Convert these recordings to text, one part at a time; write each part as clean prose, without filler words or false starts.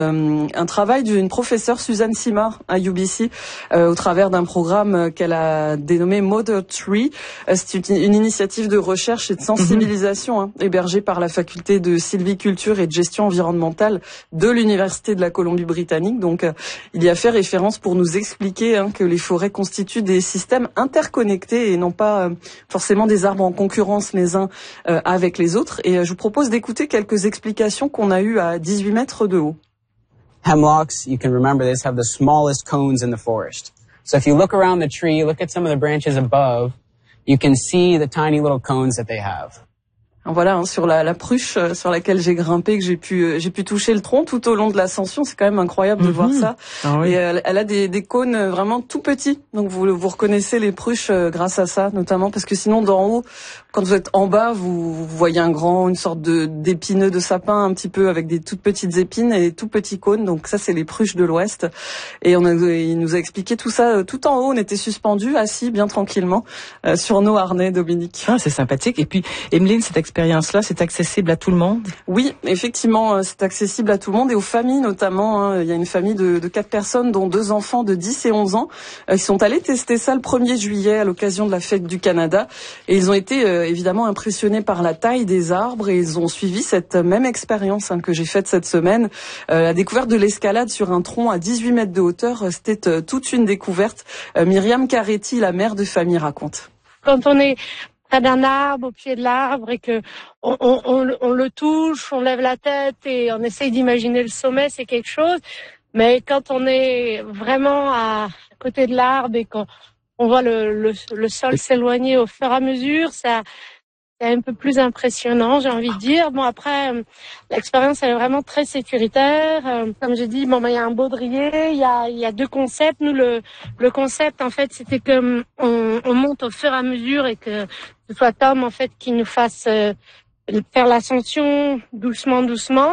Un travail d'une professeure Suzanne Simard à UBC au travers d'un programme qu'elle a dénommé Mother Tree. C'est une initiative de recherche et de sensibilisation hébergée par la faculté de sylviculture et de gestion environnementale de l'Université de la Colombie-Britannique. Donc il y a fait référence pour nous expliquer que les forêts constituent des systèmes interconnectés et non pas forcément des arbres en concurrence les uns avec les autres. Et je vous propose d'écouter quelques explications qu'on a eues à 18 mètres de haut. Hemlocks, you can remember this, have the smallest cones in the forest. So if you look around the tree, look at some of the branches above, you can see the tiny little cones that they have. Voilà, sur la pruche sur laquelle j'ai grimpé, que j'ai pu toucher le tronc tout au long de l'ascension. C'est quand même incroyable de voir ça. Ah oui. Et elle a des cônes vraiment tout petits. Donc vous reconnaissez les pruches grâce à ça, notamment parce que sinon d'en haut, quand vous êtes en bas, vous voyez une sorte d'épineux de sapin un petit peu avec des toutes petites épines et des tout petits cônes. Donc ça, c'est les pruches de l'Ouest. Et il nous a expliqué tout ça tout en haut. On était suspendus, assis bien tranquillement sur nos harnais, Dominique. Ah, c'est sympathique. Et puis, Emeline, cette expérience-là, c'est accessible à tout le monde? Oui, effectivement, c'est accessible à tout le monde et aux familles notamment. Il y a une famille de 4 personnes, dont 2 enfants de 10 et 11 ans. Ils sont allés tester ça le 1er juillet à l'occasion de la fête du Canada. Et ils ont été évidemment impressionnés par la taille des arbres et ils ont suivi cette même expérience que j'ai faite cette semaine. La découverte de l'escalade sur un tronc à 18 mètres de hauteur, c'était toute une découverte. Myriam Caretti, la mère de famille, raconte. Quand on est près d'un arbre, au pied de l'arbre, et que on le touche, on lève la tête et on essaye d'imaginer le sommet, c'est quelque chose. Mais quand on est vraiment à côté de l'arbre et qu'on voit le sol s'éloigner au fur et à mesure, c'est un peu plus impressionnant, j'ai envie de dire. Bon, après, l'expérience, elle est vraiment très sécuritaire. Comme j'ai dit, il y a un baudrier, il y a 2 concepts. Nous, le concept, en fait, c'était que on monte au fur et à mesure et que ce soit Tom, en fait, qui nous fasse faire l'ascension doucement.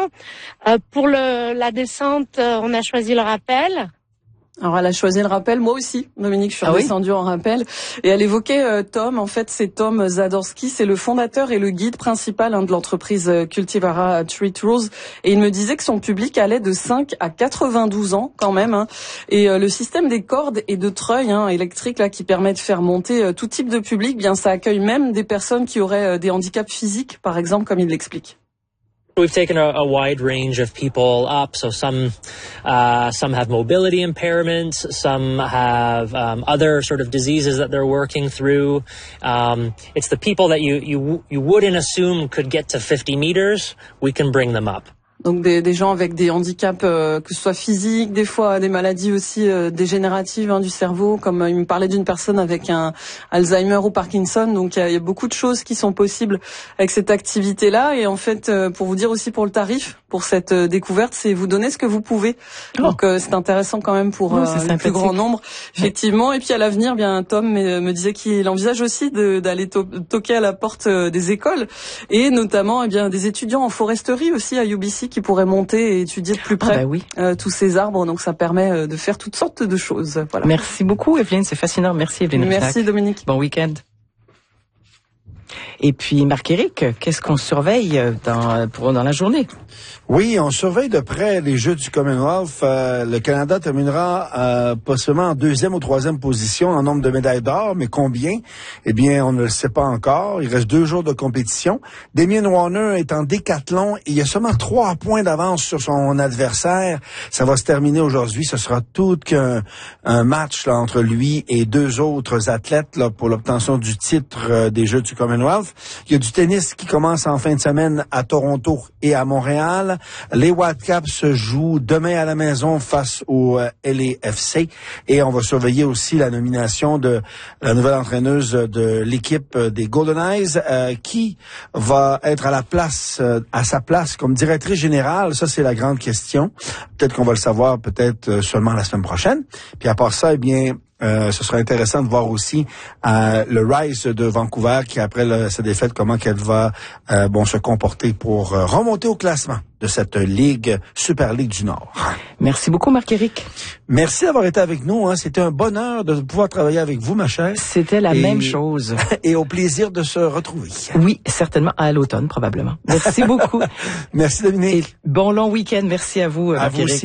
Pour la descente, on a choisi le rappel. Alors elle a choisi le rappel, moi aussi, Dominique, je suis redescendue en rappel. Et elle évoquait Tom, en fait c'est Tom Zadorsky, c'est le fondateur et le guide principal de l'entreprise Cultivara Tree Tours. Et il me disait que son public allait de 5 à 92 ans quand même. Et le système des cordes et de treuils électriques qui permet de faire monter tout type de public, bien ça accueille même des personnes qui auraient des handicaps physiques, par exemple, comme il l'explique. We've taken a wide range of people up. So some have mobility impairments, some have other sort of diseases that they're working through. It's the people that you wouldn't assume could get to 50 meters. We can bring them up. Donc des gens avec des handicaps, que ce soit physiques, des fois des maladies aussi dégénératives du cerveau, comme il me parlait d'une personne avec un Alzheimer ou Parkinson. Donc il y a beaucoup de choses qui sont possibles avec cette activité-là. Et en fait, pour vous dire aussi pour le tarif, pour cette découverte, c'est vous donner ce que vous pouvez. Donc c'est intéressant quand même pour le plus grand nombre, effectivement. Et puis à l'avenir, bien Tom me disait qu'il envisage aussi d'aller toquer à la porte des écoles et notamment des étudiants en foresterie aussi à UBC qui pourraient monter et étudier de plus près tous ces arbres. Donc ça permet de faire toutes sortes de choses. Voilà. Merci beaucoup Evelyne, c'est fascinant. Merci Evelyne. Merci Dominique. Bon week-end. Et puis Marc-Éric, qu'est-ce qu'on surveille dans la journée? Oui, on surveille de près les Jeux du Commonwealth. Le Canada terminera possiblement en 2e ou 3e position en nombre de médailles d'or, mais combien? Eh bien, on ne le sait pas encore. Il reste 2 jours de compétition. Damien Warner est en décathlon et il y a seulement 3 points d'avance sur son adversaire. Ça va se terminer aujourd'hui. Ce sera tout qu'un match entre lui et 2 autres athlètes pour l'obtention du titre des Jeux du Commonwealth. Il y a du tennis qui commence en fin de semaine à Toronto et à Montréal. Les Whitecaps se jouent demain à la maison face au LAFC et on va surveiller aussi la nomination de la nouvelle entraîneuse de l'équipe des Golden Eyes qui va être à sa place comme directrice générale. Ça, c'est la grande question. Peut-être qu'on va le savoir seulement la semaine prochaine. Puis à part ça, ce sera intéressant de voir aussi le Rise de Vancouver qui, après sa défaite, comment qu'elle va se comporter pour remonter au classement de cette Super Ligue du Nord. Merci beaucoup, Marc-Éric. Merci d'avoir été avec nous. C'était un bonheur de pouvoir travailler avec vous, ma chère. C'était la même chose. Et au plaisir de se retrouver. Oui, certainement à l'automne, probablement. Merci beaucoup. Merci, Dominique. Et bon long week-end. Merci à vous, Marc-Éric.